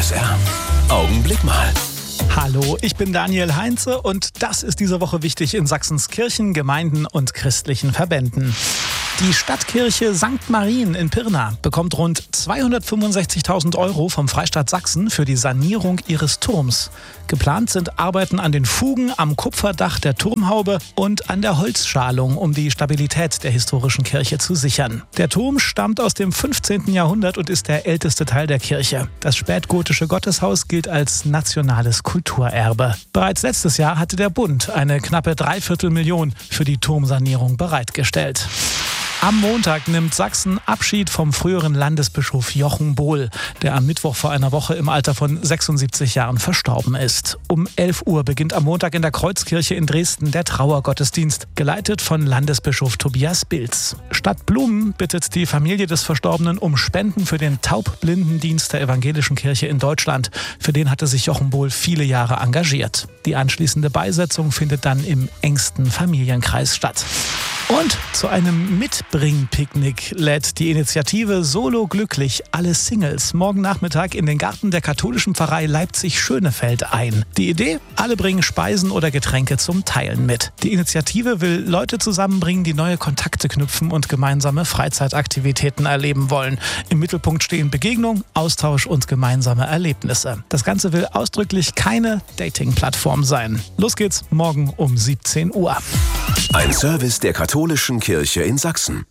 PSR. Augenblick mal. Hallo, ich bin Daniel Heinze und das ist diese Woche wichtig in Sachsens Kirchen, Gemeinden und christlichen Verbänden. Die Stadtkirche St. Marien in Pirna bekommt rund 265.000 € vom Freistaat Sachsen für die Sanierung ihres Turms. Geplant sind Arbeiten an den Fugen, am Kupferdach der Turmhaube und an der Holzschalung, um die Stabilität der historischen Kirche zu sichern. Der Turm stammt aus dem 15. Jahrhundert und ist der älteste Teil der Kirche. Das spätgotische Gotteshaus gilt als nationales Kulturerbe. Bereits letztes Jahr hatte der Bund eine knappe 3/4 Million für die Turmsanierung bereitgestellt. Am Montag nimmt Sachsen Abschied vom früheren Landesbischof Jochen Bohl, der am Mittwoch vor einer Woche im Alter von 76 Jahren verstorben ist. Um 11 Uhr beginnt am Montag in der Kreuzkirche in Dresden der Trauergottesdienst, geleitet von Landesbischof Tobias Bilz. Stadt Blumen bittet die Familie des Verstorbenen um Spenden für den Taubblindendienst der evangelischen Kirche in Deutschland. Für den hatte sich Jochen Bohl viele Jahre engagiert. Die anschließende Beisetzung findet dann im engsten Familienkreis statt. Und zu einem Mitbringpicknick lädt die Initiative Solo Glücklich alle Singles morgen Nachmittag in den Garten der katholischen Pfarrei Leipzig-Schönefeld ein. Die Idee? Alle bringen Speisen oder Getränke zum Teilen mit. Die Initiative will Leute zusammenbringen, die neue Kontakte knüpfen und gemeinsame Freizeitaktivitäten erleben wollen. Im Mittelpunkt stehen Begegnung, Austausch und gemeinsame Erlebnisse. Das Ganze will ausdrücklich keine Dating-Plattform sein. Los geht's morgen um 17 Uhr. Ein Service der katholischen Kirche in Sachsen.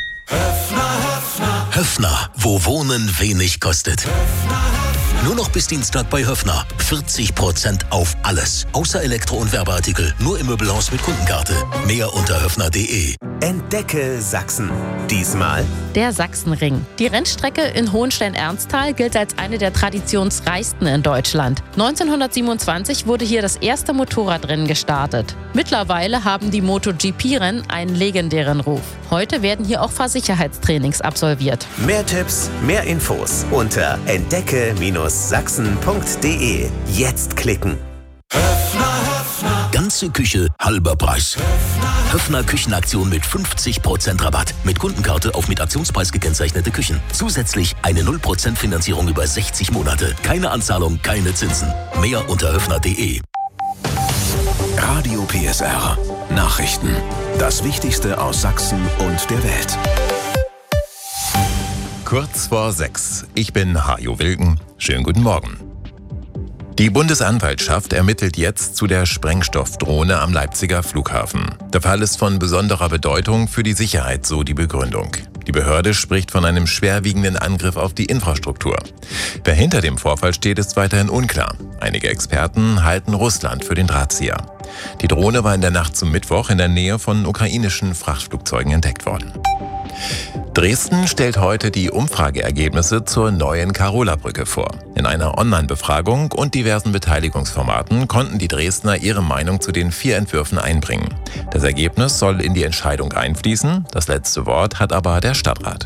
Höffner, wo Wohnen wenig kostet. Nur noch bis Dienstag bei Höffner. 40% auf alles. Außer Elektro- und Werbeartikel. Nur im Möbelhaus mit Kundenkarte. Mehr unter höffner.de. Entdecke Sachsen. Diesmal der Sachsenring. Die Rennstrecke in Hohenstein-Ernsthal gilt als eine der traditionsreichsten in Deutschland. 1927 wurde hier das erste Motorradrennen gestartet. Mittlerweile haben die MotoGP-Rennen einen legendären Ruf. Heute werden hier auch Fahrsicherheitstrainings absolviert. Mehr Tipps, mehr Infos unter entdecke-sachsen.de. Jetzt klicken. Ganze Küche, halber Preis. Höffner Küchenaktion mit 50% Rabatt. Mit Kundenkarte auf mit Aktionspreis gekennzeichnete Küchen. Zusätzlich eine 0% Finanzierung über 60 Monate. Keine Anzahlung, keine Zinsen. Mehr unter höffner.de. Radio PSR. Nachrichten. Das Wichtigste aus Sachsen und der Welt. Kurz vor 6. Ich bin Hajo Wilken. Schönen guten Morgen. Die Bundesanwaltschaft ermittelt jetzt zu der Sprengstoffdrohne am Leipziger Flughafen. Der Fall ist von besonderer Bedeutung für die Sicherheit, so die Begründung. Die Behörde spricht von einem schwerwiegenden Angriff auf die Infrastruktur. Wer hinter dem Vorfall steht, ist weiterhin unklar. Einige Experten halten Russland für den Drahtzieher. Die Drohne war in der Nacht zum Mittwoch in der Nähe von ukrainischen Frachtflugzeugen entdeckt worden. Dresden stellt heute die Umfrageergebnisse zur neuen Karola-Brücke vor. In einer Online-Befragung und diversen Beteiligungsformaten konnten die Dresdner ihre Meinung zu den 4 Entwürfen einbringen. Das Ergebnis soll in die Entscheidung einfließen, das letzte Wort hat aber der Stadtrat.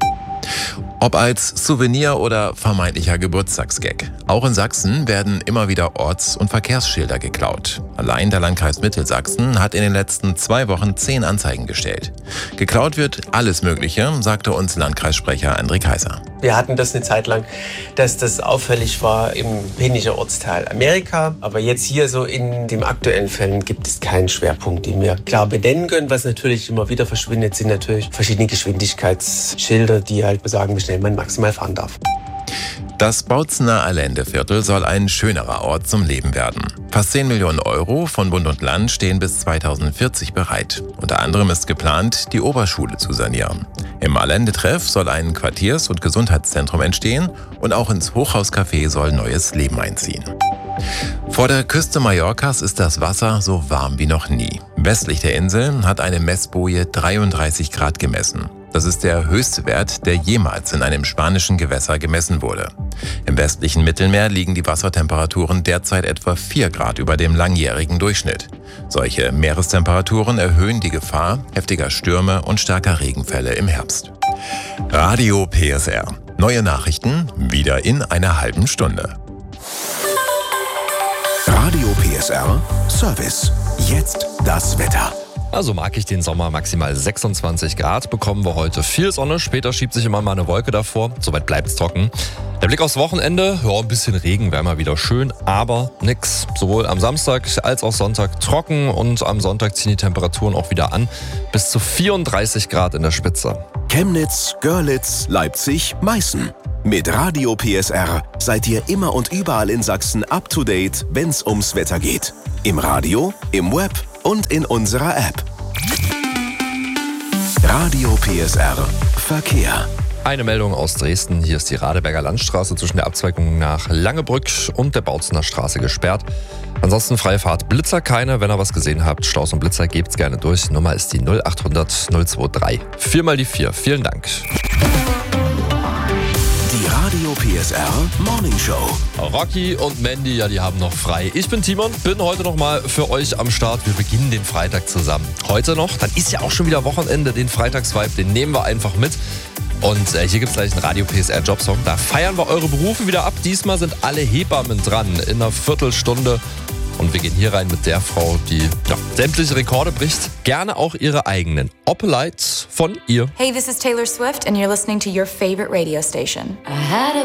Ob als Souvenir oder vermeintlicher Geburtstagsgag. Auch in Sachsen werden immer wieder Orts- und Verkehrsschilder geklaut. Allein der Landkreis Mittelsachsen hat in den letzten 2 Wochen 10 Anzeigen gestellt. Geklaut wird alles Mögliche, sagte uns Landkreissprecher André Kaiser. Wir hatten das eine Zeit lang, dass das auffällig war im Penischer Ortsteil Amerika. Aber jetzt hier so in den aktuellen Fällen gibt es keinen Schwerpunkt, den wir klar benennen können. Was natürlich immer wieder verschwindet, sind natürlich verschiedene Geschwindigkeitsschilder, die halt besagen, wie schnell man maximal fahren darf. Das Bautzener Allendeviertel soll ein schönerer Ort zum Leben werden. Fast 10 Millionen € von Bund und Land stehen bis 2040 bereit. Unter anderem ist geplant, die Oberschule zu sanieren. Im Allende-Treff soll ein Quartiers- und Gesundheitszentrum entstehen und auch ins Hochhauscafé soll neues Leben einziehen. Vor der Küste Mallorcas ist das Wasser so warm wie noch nie. Westlich der Insel hat eine Messboje 33 Grad gemessen. Das ist der höchste Wert, der jemals in einem spanischen Gewässer gemessen wurde. Im westlichen Mittelmeer liegen die Wassertemperaturen derzeit etwa 4 Grad über dem langjährigen Durchschnitt. Solche Meerestemperaturen erhöhen die Gefahr heftiger Stürme und starker Regenfälle im Herbst. Radio PSR. Neue Nachrichten wieder in einer halben Stunde. Radio PSR Service. Jetzt das Wetter. Also mag ich den Sommer, maximal 26 Grad bekommen wir heute. Viel Sonne, später schiebt sich immer mal eine Wolke davor. Soweit bleibt's trocken. Der Blick aufs Wochenende, ja, ein bisschen Regen wäre mal wieder schön, aber nix. Sowohl am Samstag als auch Sonntag trocken und am Sonntag ziehen die Temperaturen auch wieder an. Bis zu 34 Grad in der Spitze. Chemnitz, Görlitz, Leipzig, Meißen. Mit Radio PSR seid ihr immer und überall in Sachsen up to date, wenn's ums Wetter geht. Im Radio, im Web und in unserer App. Radio PSR Verkehr. Eine Meldung aus Dresden. Hier ist die Radeberger Landstraße zwischen der Abzweigung nach Langebrück und der Bautzener Straße gesperrt. Ansonsten freie Fahrt, Blitzer keine. Wenn ihr was gesehen habt, Staus und Blitzer, gebt's gerne durch. Nummer ist die 0800 023. 4 mal die 4. Vielen Dank. Die Radio PSR Morning Show. Rocky und Mandy, ja, die haben noch frei. Ich bin Timon, bin heute noch mal für euch am Start. Wir beginnen den Freitag zusammen. Heute noch, dann ist ja auch schon wieder Wochenende. Den Freitagsvibe, den nehmen wir einfach mit. Und hier gibt es gleich einen Radio PSR Jobsong. Da feiern wir eure Berufe wieder ab. Diesmal sind alle Hebammen dran in einer Viertelstunde. Und wir gehen hier rein mit der Frau, die sämtliche Rekorde bricht. Gerne auch ihre eigenen. Opelite von ihr. Hey, this is Taylor Swift and you're listening to your favorite radio station. I had a